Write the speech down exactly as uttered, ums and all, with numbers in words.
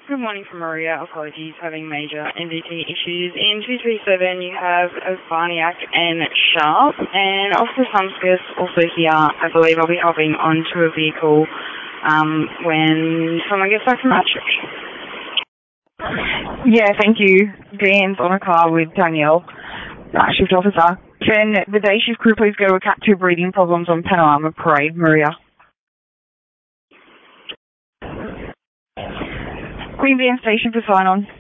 Good morning from Maria. Apologies, having major N D T issues. In two three seven, you have Barniak and Sharp, and Officer Humskus also here. I believe I'll be hopping onto a vehicle um, when someone gets back from that trip. Yeah, thank you. Dan's on a car with Danielle, night shift officer. Can the day shift crew please go to Cat two breathing problems on Panorama Parade, Maria? Queanbeyan Station for sign-on.